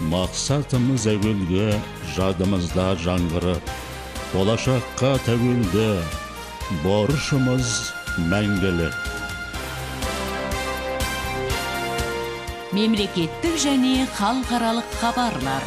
Мақсатымыз әуелгі, жадымызда жаңғырып, болашаққа тәуелді, борышымыз мәңгілік. Мемлекеттік және халықаралық хабарлар.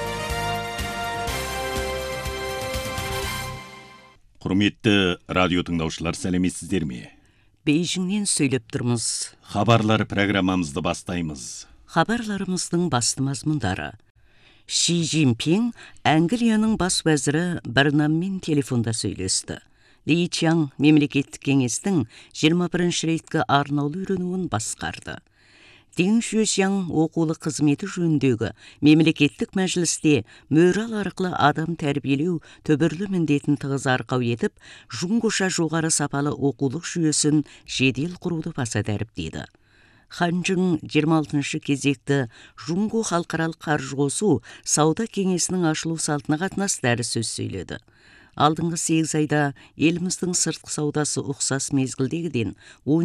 Құрметті радио тыңдаушылар, сәлеметсіздер ме? Бейжіңнен сөйлеп тұрмыз. Хабарлар программамызды бастаймыз. Хабарларымыздың басты мазмұндары. Ши Цзиньпин Англияның бас уәзірі Барнаммен телефонда сөйлесті. Ли Чан мемлекеттік кеңестің 21-ші рейткі арнаулы үйренуін басқарды. Дин Шуэшян оқулы қызметі жөніндегі мемлекеттік мәжілісте мөрал арқылы адам тәрбиелеу төбірлі міндетін тығыз арқау етіп, жұңғыша жоғары сапалы оқулық жүйесін жедел құруды баса дәріптейді. Ханчжың 26-шы кезекті Жұңго халықаралық қаржы қосу сауда кеңесінің ашылу салтына қатынасты дәріс сөз сөйледі. Алдыңғы 8 айда еліміздің сыртқы саудасы ұқсас мезгілдегіден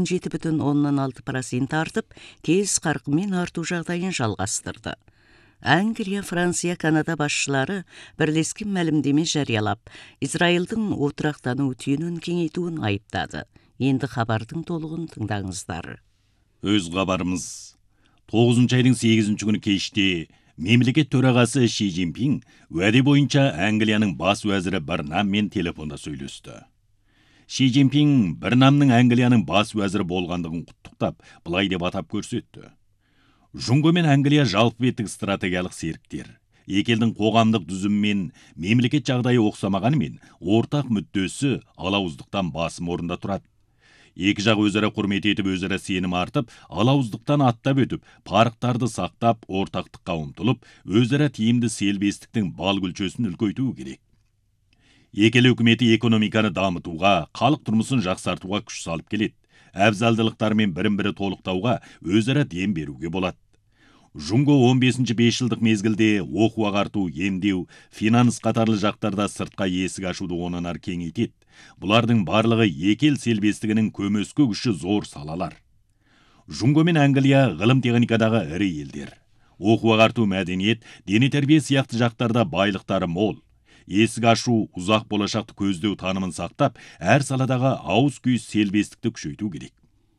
17,6% артып, тез қарқынмен арту жағдайын жалғастырды. Англия, Франция, Канада басшылары бірлескен мәлімдеме жариялап, Израильдің отырақтану түйінін кеңейтуін айыптады. Енді хабардың толығын тыңдаңыздар. Өз хабарымыз. 9 айдың 8 күні кеште мемлекет төрағасы Ши Цзиньпин уәде бойынша Англияның бас уәзірі Барнаммен телефонда сөйлесті. Ши Цзиньпин Барнамның Англияның бас уәзірі болғандығын құттықтап, былай деп атап көрсетті. Жұңго мен Англия жалпы беттік стратегиялық серіктер. Екі елдің қоғамдық дүзім мен мемлекет жағдайы оқсамағанымен, ортақ мүддесі алауыздықтан басым орында тұрады. Екі жақ өзара құрмет етіп, өзара сенім артып, алауыздықтан аттап өтіп, парықтарды сақтап, ортақтыққа ұмтылып, өзара тиімді селбестіктің бал гүлчесін үлкейтуі керек. Екі ел үкіметі экономиканы дамытуға, халық тұрмысын жақсартуға күш салып келеді. Әбзалдылықтармен бірін-бірі толықтауға, өзара дем беруге болады. Жұңго 15-ші 5 жылдық мезгілде оқу ағарту, емдеу, финанс қатарлы жақтарда сыртқа есік ашуды онан ары кеңейтеді. Бұлардың барлығы екі ел селбестігінің көмескі күші зор салалар. Жұңго мен Англия ғылым техникадағы ірі елдер. Оқу ағарту, мәдениет, дене тәрбие сияқты жақтарда байлықтары мол. Есік ашу, ұзақ болашақты көздеу танымын сақтап, әр саладағы ауыз күйіс селбестікті күшейту керек.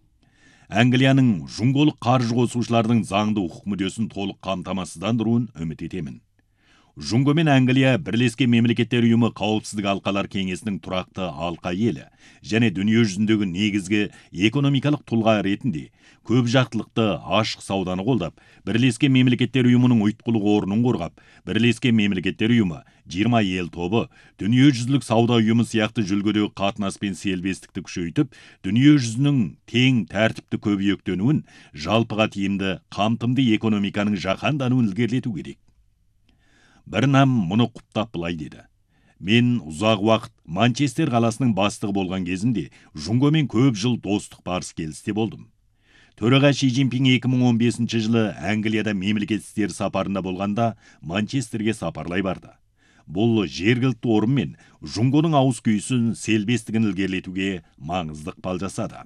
Англияның жұңголық қаржы қосушылардың заңды құқық мүддесін толық қамтамасыздандыруын үміт етемін. Жұңго мен Англия бірлескен мемлекеттер ұйымы қауіпсіздік алқалар кеңесінің тұрақты алқа елі және дүние жүзіндегі негізгі экономикалық тұлға ретінде көп жақтылықты ашық сауданы қолдап, бірлескен мемлекеттер ұйымының ұйытқылық орнын қорғап, бірлескен мемлекеттер ұйымы 20 ел тобы дүние жүзілік сауда ұйымы сияқты жүлгедегі қатынас пен селбестікті күшейтіп, дүние жүзінің тең тәртіпті көбейектенуін, жалпыға тиімді қамтымды экономиканың жаһандануын ілгерілету керек. Барнам мұны құптап былай деді. Мен ұзақ уақыт Манчестер қаласының бастығы болған кезінде Жұңгомен көп жыл достық барыс келісте болдым. Төраға Ши Цзиньпин 2015 жылы Англияда мемлекет істері сапарында болғанда Манчестерге сапарлай барды. Бұл жергілікті орын мен Жұңгоның ауыз күйісін селбестігін ілгерілетуге маңызды ықпал жасады.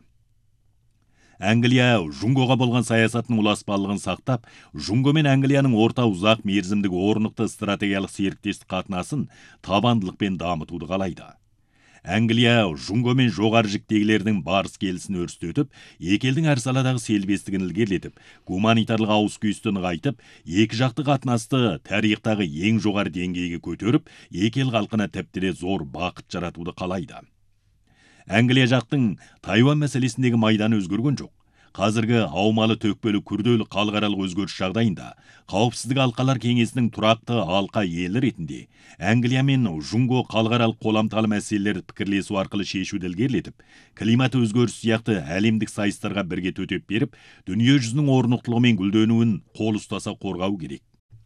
Англия Жұңгоға болған саясатының ұласпалығын сақтап, Жұңго мен Англияның орта ұзақ мерзімдік орнықты стратегиялық серіктестік қатынасын табандылықпен дамытуды қалайды. Англия Жұңго мен жоғары жіктегілердің барыс келісін өрістетіп, екі елдің әр саладағы селбестігін ілгерілетіп, гуманитарлық ауыз күйісті нығайтып, екі жақты қатынасты тарихтағы ең жоғары деңгейге көтеріп, екі ел халқына тіпті зор бақыт жаратуды қалайды. Англия жақтың Тайвань мәселесіндегі майданы өзгерген жоқ. Қазіргі аумалы төкпелі күрделі халықаралық өзгеріс жағдайында қауіпсіздік алқалар кеңесінің тұрақты алқа елі ретінде Англия мен Жұңго халықаралық қоламталы мәселелерді пікірлесу арқылы шешуді ілгерілетіп, климат өзгерісі сияқты әлемдік сайыстарға бірге төтеп беріп, дүние жүзінің орнықтылығы мен гүлденуін қол ұстаса қорғау керек.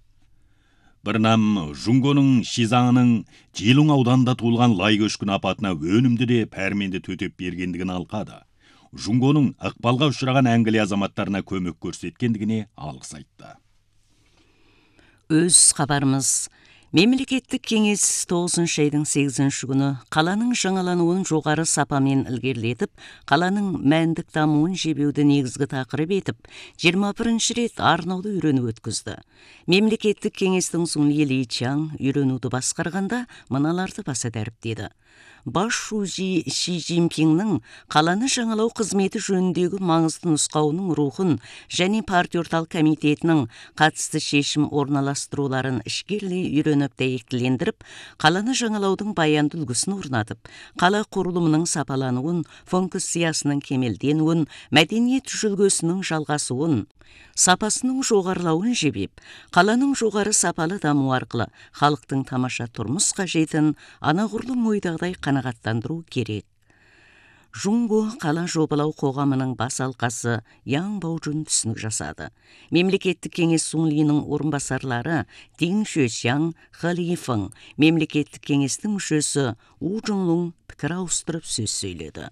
Барнам Жұңгоның Шизаңның Жилуң ауданында туылған лай көшкін апатына өнімді де пәрменді төтеп бергендігін алқады. Жұңгоның ықпалға ұшыраған Англия азаматтарына көмек көрсеткендігіне алғыс айтты. Өз хабарымыз. Мемлекеттік кеңес 9 айдың 8 күні қаланың жаңалануын жоғары сапамен ілгерілетіп, қаланың мәндік дамуын жебеуді негізгі тақырып етіп, 21 рет арнаулы үйрену өткізді. Мемлекеттік кеңестің Сунли Личан үйренуді басқарғанда мыналарды баса дәріптеді. Бас шужи Ши Цзиньпиннің қаланы жаңалау қызметі жөніндегі маңызды нұсқауының рухын және партия орталық комитетінің қатысты шешім орналастыруларын ішкерлей үйреніп дәйектілендіріп, қаланы жаңалаудың баянды үлгісін орнатып, қала құрылымының сапалануын, функциясының кемелденуін, мәдениет жүлгесінің жалғасуын, сапасының жоғарылауын жебеп, қаланың жоғары сапалы даму арқылы халықтың тамаша тұрмыс қажетін анағұрлым ойдағыдай қанағаттандыру керек. Жунго қала жобалау қоғамының бас алқасы Яң Баужун түсінік жасады. Мемлекеттік кеңес Сунлиның орынбасарлары Дин Шөшяң, Хали Фың, мемлекеттік кеңестің мүшесі У Жунлун пікір ауыстырып сөз сөйледі.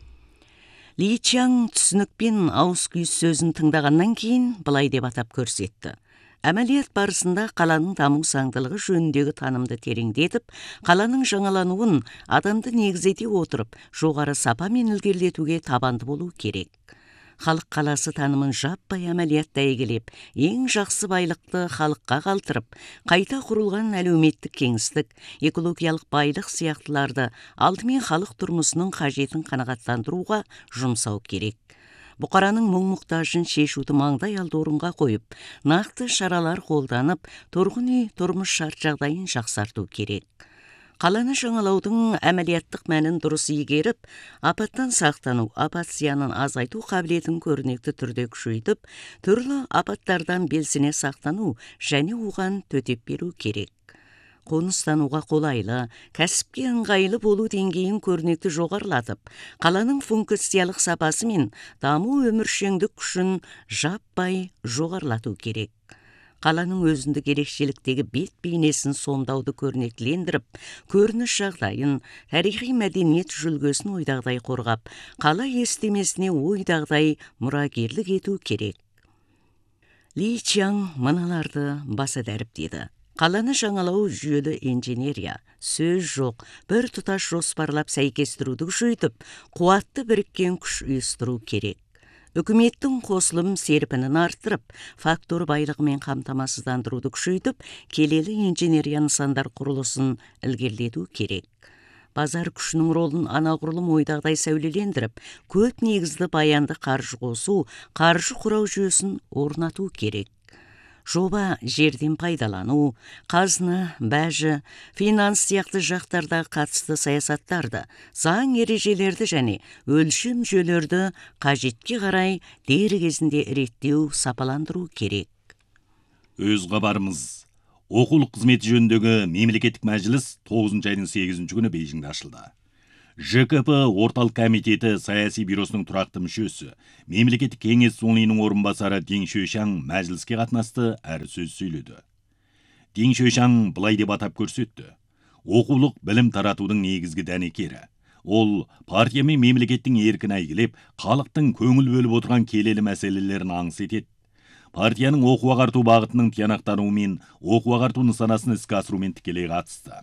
Ли Чаң түсінікпен ауыз күйіс сөзін тыңдағаннан кейін былай деп атап көрсетті. Әмәлият барысында қаланың даму заңдылығы жөніндегі танымды тереңдетіп, қаланың жаңалануын адамды негізете отырып, жоғары сапамен ілгерілетуге табанды болу керек. Халық қаласы танымын жаппай әмәлиятта егелеп, ең жақсы байлықты халыққа қалтырып, қайта құрылған әлеуметтік кеңістік, экологиялық байлық сияқтыларды алдымен халық тұрмысының қажетін қанағаттандыруға жұмсау керек. Бұқараның мұң-мұқтажын шешуді маңдай алды орынға қойып, нақты шаралар қолданып, тұрғын үй тұрмыс шарт жағдайын жақсарту керек. Қаланы жаңалаудың әмәлияттық мәнін дұрыс игеріп, апаттан сақтану, апат зиянын азайту қабілетін көрнекті түрде күшейтіп, түрлі апаттардан белсене сақтану және оған төтеп беру керек. Қоныстануға қолайлы, кәсіпке ыңғайлы болу деңгейін көрнекті жоғарылатып, қаланың функциялық сапасы мен даму өміршеңдік күшін жаппай жоғарылату керек. Қаланың өзіндік ерекшеліктегі бет бейнесін сомдауды көрнектілендіріп, көрініс жағдайын, тарихи мәдениет жүлгесін ойдағыдай қорғап, қала естемесіне ойдағыдай мұрагерлік ету керек. Ли Чаң мыналарды баса дәріптеді. Қаланы жаңалау жүйелі инженерия, сөз жоқ, бір тұтас жоспарлап сәйкестіруді күшейтіп, қуатты біріккен күш ұйыстыру керек. Үкіметтің қосылым серпінін арттырып, фактор байлығымен қамтамасыздандыруды күшейтіп, келелі инженерия нысандар құрылысын ілгерілету керек. Базар күшінің ролын анағұрлым ойдағыдай сәулелендіріп, көп негізді баянды қаржы қосу, қаржы құрау жүйесін орнату керек. Жоба жерден пайдалану, қазына, бәжі, финанс сияқты жақтарда қатысты саясаттарды, заң ережелерді және өлшем жүйелерді қажетке қарай дер кезінде реттеу, сапаландыру керек. Өз хабарымыз. Оқулық қызметі жөніндегі мемлекеттік мәжіліс 9 айдың 8 күні Бейжіңде ашылды. ЖКП орталық комитеті саяси бюросының тұрақты мүшесі, мемлекеттік кеңес Сунлиның орынбасары Дин Шөшяң мәжіліске қатынасты әрі сөз сөйледі. Дин Шөшяң былай деп атап көрсетті. Оқулық білім таратудың негізгі дәнекері. Ол партия мен мемлекеттің еркін әйгілеп, халықтың көңіл бөліп отырған келелі мәселелерін аңыс етеді. Партияның оқу-ағарту бағытының тиянақтануы мен оқу-ағарту нысанасын іске асырумен тікелей қатысты.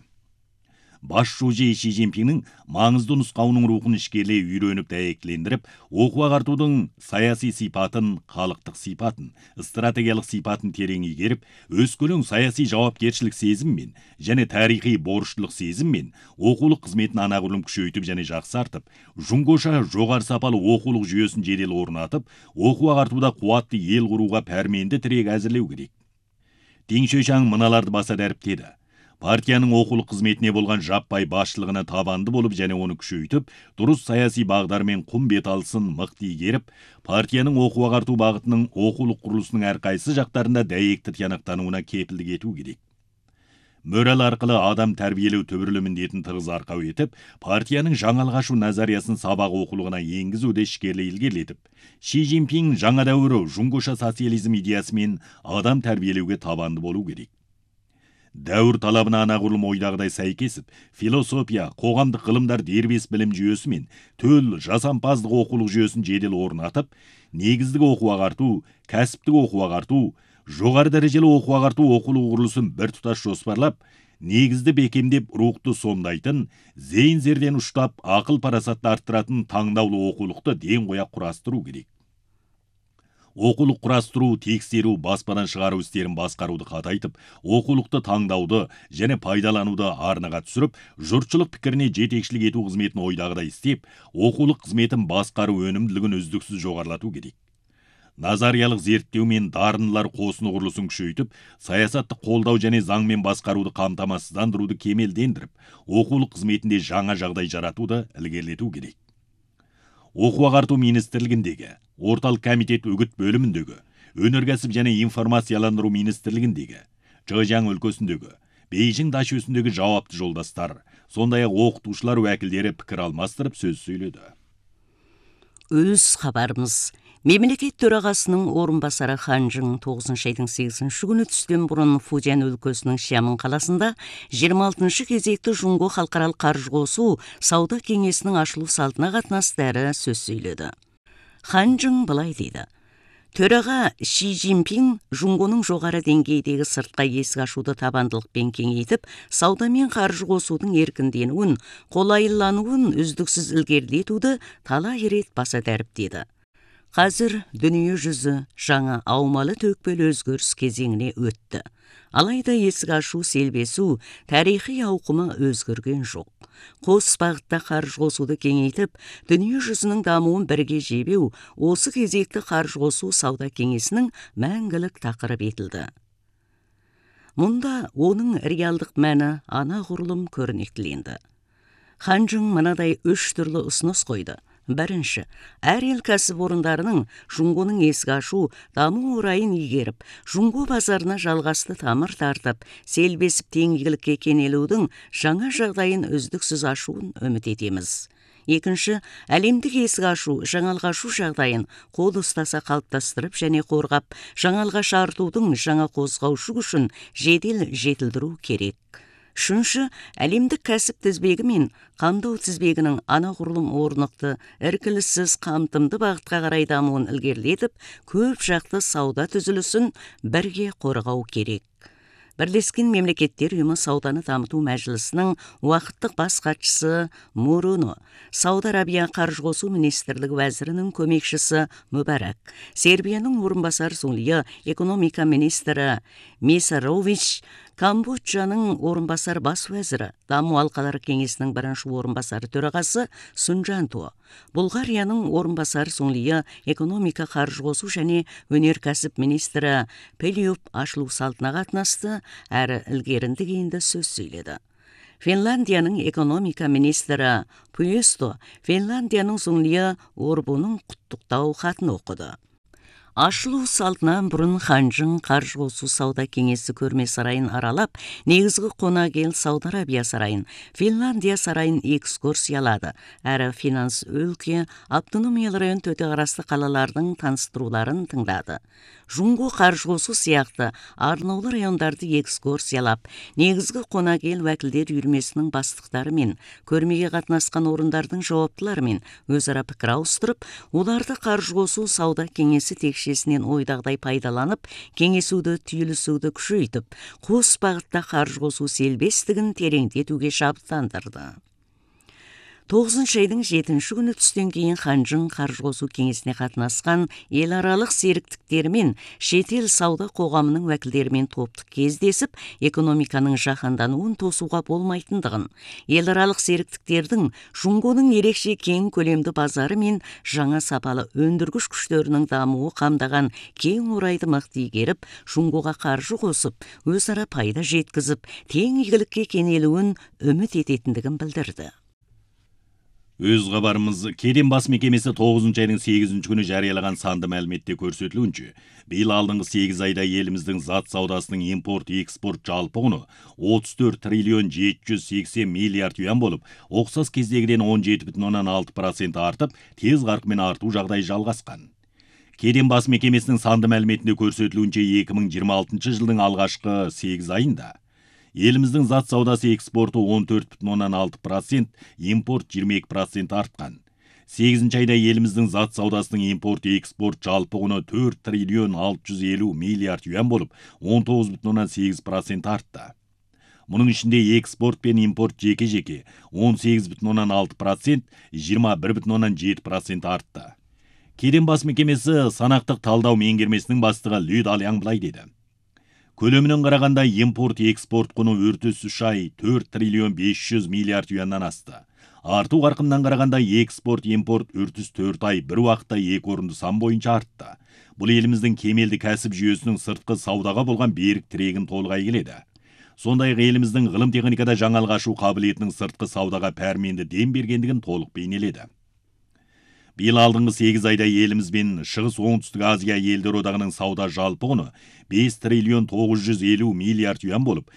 Бас шужи Ши Цзиньпиннің маңызды нұсқауының рухын ішкерлей үйреніп дәйектілендіріп, оқу-ағартудың саяси сипатын, халықтық сипатын, стратегиялық сипатын терең игеріп, өскелең саяси жауапкершілік сезіммен және тарихи борыштылық сезіммен оқулық қызметін анағұрлым күшейтіп және жақсартып, жұңгоша жоғары сапалы оқулық жүйесін жедел орнатып, оқу-ағартуда қуатты ел құруға пәрменді тірек әзірлеу керек. Дин Шөшяң мыналарды баса дәріптеді. Партияның оқулық қызметіне болған жаппай басшылығына табанды болып және оны күшейтіп, дұрыс саяси бағдармен құм бет алсын мықты игеріп, партияның оқу-ағарту бағытының оқулық құрылысының әрқайсы жақтарында дәйекті тиянақтануына кепілдік ету керек. Мөрал арқылы адам тәрбиелеу түбірлі міндетін тығыз арқау етіп, партияның жаңалық ашу назариясын сабақ оқулығына енгізуді ішкерлей ілгерілетіп, Ши Цзиньпин жаңа дәуірі жұңгоша социализм идеясымен адам тәрбиелеуге табанды болу керек. Дәуір талабына анағұрлым ойдағыдай сәйкесіп, философия, қоғамдық ғылымдар дербес білім жүйесі мен төл жасампаздық оқулық жүйесін жедел орнатып, негіздік оқу-ағарту, кәсіптік оқу-ағарту, жоғары дәрежелі оқу-ағарту оқулық құрылысын бір тұтас жоспарлап, негізді бекемдеп рухты сомдайтын, зейін зерден ұштап, ақыл парасатты арттыратын таңдаулы оқулықты ден қоя құрастыру керек. Оқулық құрастыру, тексеру, баспадан шығару істерін басқаруды қатайтып, оқулықты таңдауды және пайдалануды арнаға түсіріп, жұртшылық пікіріне жетекшілік ету қызметін ойдағыдай істеп, оқулық қызметін басқару өнімділігін үздіксіз жоғарлату керек. Назариялық зерттеу мен дарындылар қосыны құрылысын күшейтіп, саясатты қолдау және заңмен басқаруды қамтамасыздандыруды кемелдендіріп, оқулық қызметінде жаңа жағдай жаратуды ілгерілету керек. Оқу-ағарту министрлігіндегі, орталық комитет үгіт бөліміндегі, өнеркәсіп және информацияландыру министрлігіндегі, Чжэжяң өлкесіндегі, Бейжің дашөсіндегі жауапты жолдастар, сондай-ақ оқытушылар уәкілдері пікір алмастырып сөз сөйледі. Өз хабарымыз. Мемлекет төрағасының орынбасары Ханжың 9 айдың 8 күні түстен бұрын Фудзян өлкесінің Шямын қаласында 26 кезекті Жунго халықаралық қаржы қосу сауда кеңесінің ашылу салтына қатынасты әрі сөз сөйледі. Ханжың былай дейді: Төраға Ши Цзиньпин Жунгоның жоғары деңгейдегі сыртқа есік ашуды табандылықпен кеңейтіп, сауда мен қаржы қосудың еркінденуін, қолайлануын үздіксіз ілгерілетуді талай рет баса дәріптеді. Қазір дүние жүзі жаңа аумалы төкпелі өзгеріс кезеңіне өтті. Алайда есік ашу селбесу тарихи ауқымы өзгерген жоқ. Қос бағытта қаржы қосуды кеңейтіп, дүние жүзінің дамуын бірге жебеу осы кезекті қаржы қосу сауда кеңесінің мәңгілік тақырып етілді. Мұнда оның реалдық мәні анағұрлым көрнектіленді. Ханжың мынадай 3 түрлі ұсыныс қойды. Бірінші, әр ел кәсіпорындарының Жунгоның есік ашу даму орайын игеріп, Жунго базарына жалғасты тамыр тартып, селбесіп теңгілікке кенелудің жаңа жағдайын үздіксіз ашуын үміт етеміз. Екінші, әлемдік есік ашу, жаңалға ашу жағдайын қол ұстаса қалыптастырып және қорғап, жаңалға артудың жаңа қозғаушы күшін жедел жетілдіру керек. Үшінші, әлемдік кәсіп тізбегі мен қамдау тізбегінің анағұрлым орнықты, іркіліссіз қамтымды бағытқа қарай дамуын ілгерілетіп, көп жақты сауда түзілісін бірге қорғау керек. Бірлескен мемлекеттер ұйымы сауданы дамыту мәжілісінің уақыттық бас хатшысы Муруно, Сауд Арабия қаржы қосу министрлігі уәзірінің көмекшісі Мүбәрак, Сербияның орынбасар Сулия экономика министрі Месарович, Камбоджаның орынбасар бас уәзірі, даму алқалары кеңесінің бірінші орынбасары төрағасы Сунжантуо, Бұлғарияның орынбасар Сулия экономика қаржы қосу және өнеркәсіп министрі Пелиуп ашылу салтына қатынасты әрі ілгерінді кейінді сөз сөйледі. Финляндияның экономика министрі Пуэсто Финляндияның Сулия Орбуның құттықтау хатын оқыды. Ашылу салтынан бұрын Ханжың қаржы қосу сауда кеңесі көрме сарайын аралап, негізгі қонақ ел Сауд Арабия сарайын, Финляндия сарайын экскурсиялады. Әрі финанс өлке, автономиялы район төтеқарасты қалалардың таныстыруларын тыңдады. Жунго қаржы қосу сияқты арнаулы райондарды экскурсиялап, негізгі қонақ ел уәкілдер үйірмесінің бастықтары мен көрмеге қатынасқан орындардың жауаптылары мен өзара пікір ауыстырып, оларды қаржы қосу сауда кеңесі текшесінен ойдағыдай пайдаланып, кеңесуді, түйілісуді күшейтіп, қос бағытта қаржы қосу селбестігін тереңдетуге шабыттандырды. 9 айдың 7 күні түстен кейін Ханжың қаржы қосу кеңесіне қатынасқан еларалық серіктіктермен шетел сауда қоғамының уәкілдерімен топтық кездесіп, экономиканың жаһандануын тосуға болмайтындығын, еларалық серіктіктердің Жунгоның ерекше кең көлемді базары мен жаңа сапалы өндіргіш күштерінің дамуы қамдаған кең орайды мықты игеріп, Жунгоға қаржы қосып, өзара пайда жеткізіп, тең игілікке кенелуін үміт ететіндігін білдірді. Өз хабарымыз Кеден бас мекемесі 9 айдың 8 күні жариялаған санды мәліметте көрсетілуінше, биыл алдыңғы 8 айда еліміздің зат саудасының импорт-экспорт жалпы құны 34 триллион 780 миллиард юан болып, ұқсас кездегіден 17,6% артып, тез қарқынмен арту жағдай жалғасқан. Кеден бас мекемесінің санды мәліметінде көрсетілуінше 2026 жылдың алғашқы 8 айында еліміздің зат саудасы экспорты 14,6%, импорт 22% артқан. 8 айда еліміздің зат саудасының импорт-экспорт жалпы құны 4 триллион 650 миллиард юан болып, 19,8% артты. Мұның ішінде экспорт пен импорт жеке-жеке 18,6%, 21,7% артты. Кеден бас мекемесі санақтық талдау меңгермесінің бастығы Люд Алияң былай деді. Көлемінен қарағанда импорт-экспорт құны үртіс 3 ай 4 триллион 500 миллиард юаннан асты. Арту қарқыннан қарағанда экспорт-импорт үртіс 4 ай бір уақытта 2 орынды сан бойынша артты. Бұл еліміздің кемелді кәсіп жүйесінің сыртқы саудаға болған берік тірегін толғай келеді. Сондай-ақ еліміздің ғылым техникада жаңалық ашу қабілетінің сыртқы саудаға пәрменді дем бергендігін толық бейнеледі. Биыл алдыңғы 8 айда елімізбен Шығыс Оңтүстік Азия елдер одағының сауда жалпы құны 5 триллион 950 миллиард юан болып,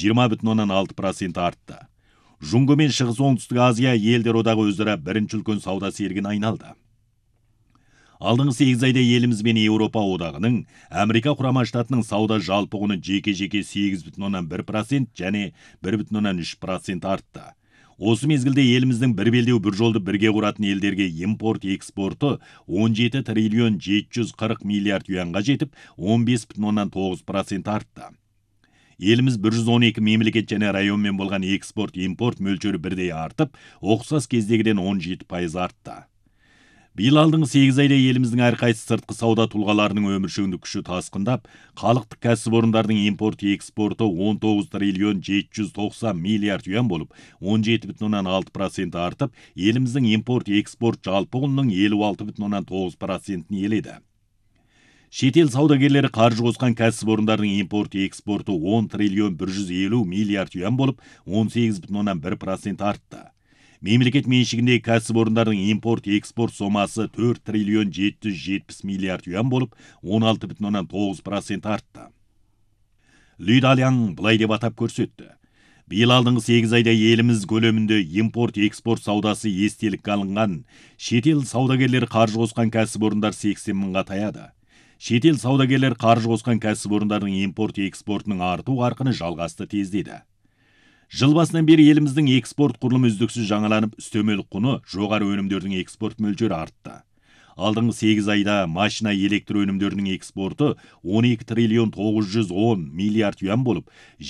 20,6% артты. Жұңғы мен Шығыс Оңтүстік Азия елдер одағы өзара бірінші үлкен сауда серігіне айналды. Алдыңғы 8 айда еліміз бен Еуропа одағының Америка құрама штатының сауда жалпы құны жеке-жеке 8,1% және 1,3% артты. Осы мезгілде еліміздің бір белдеу бір жолды бірге құратын елдерге импорт-экспорты 17 триллион 740 миллиард юанға жетіп, 15,9% артты. Еліміз 112 мемлекет және районмен болған экспорт-импорт мөлшері бірдей артып, ұқсас кездегіден 17% артты. Биыл алдыңғы 8 айда еліміздің әрқайсы сыртқы сауда тұлғаларының өміршеңдік күші тасқындап, халықтық кәсіпорындардың импорт-экспорты 19 триллион 790 миллиард юан болып, 17,6% артып, еліміздің импорт-экспорт жалпы құнының 56,9%-ін еледі. Шетел саудагерлері қаржы қосқан кәсіпорындардың импорт-экспорты 10 триллион 150 миллиард юан болып, 18,1% артты. Мемлекет меншігіндегі кәсіпорындардың импорт-экспорт сомасы 4 триллион 770 миллиард юан болып, 16,9% артты. Люд Алияң былай деп атап көрсетті. Биыл алдыңғы 8 айда еліміз көлемінде импорт-экспорт саудасы естелікке алынған, шетел саудагерлері қаржы қосқан кәсіпорындар 80 мыңға таяды. Шетел саудагерлер қаржы қосқан кәсіпорындардың импорт-экспортының арту қарқыны жалғасты тездеді. Жыл басынан бері еліміздің экспорт құрылымы үздіксіз жаңаланып, үстемелік құны жоғары өнімдердің экспорт мөлшері артты. Алдыңғы 8 айда машина электр өнімдерінің экспорты 12 триллион 910 миллиард юан болып,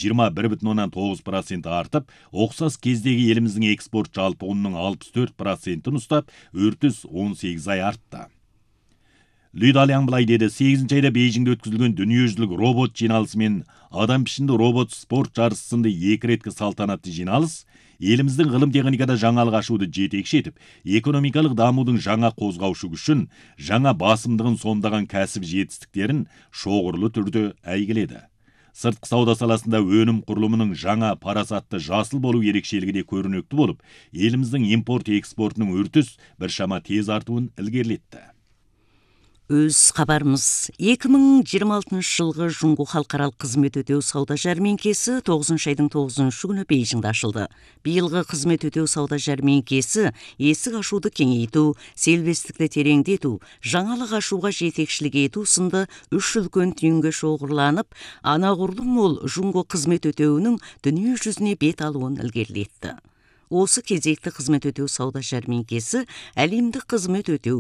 21,9% артып, ұқсас кездегі еліміздің экспорт жалпы құнының 64%-ін ұстап, үртіс 18 ай артты. Люд Алияң былай деді, 8 айда Бейжіңде өткізілген дүниежүзілік робот жиналысы мен адам пішінді робот спорт жарысы сынды 2 реткі салтанатты жиналыс еліміздің ғылым техникада жаңалық ашуды жетекші етіп, экономикалық дамудың жаңа қозғаушы күшін, жаңа басымдығын сомдаған кәсіп жетістіктерін шоғырлы түрде әйгіледі. Сыртқы сауда саласында өнім құрылымының жаңа парасатты жасыл болу ерекшелігі де көрінекті болып, еліміздің импорт-экспортының үртіс біршама тез артуын ілгерілетті. Өз хабарымыз 2026 жылғы Жұңғы халықаралық қызмет өтеу сауда жәрмеңкесі 9 айдың 9 күні Бейжіңде ашылды. Биылғы қызмет өтеу сауда жәрмеңкесі есік ашуды кеңейту, сервистікті тереңдету, жаңалық ашуға жетекшілік ету сынды 3 үлкен түйінге шоғырланып, анағұрлым мол Жұңғы қызмет өтеуінің дүние жүзіне бет алуын ілгерілетті. Осы кезекті қызмет өтеу сауда жәрмеңкесі әлемдік қызмет өтеу